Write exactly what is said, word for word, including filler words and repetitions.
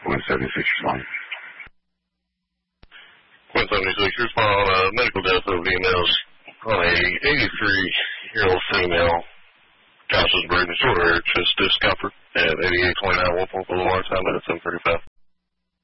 Quinn seventy-six, respond. Quinn seventy-six, respond on a medical death of emails on a eighty-three-year-old female. Conscious breathing, short air, chest discomfort at eighty-eight twenty-nine, one point below our time at seven thirty-five.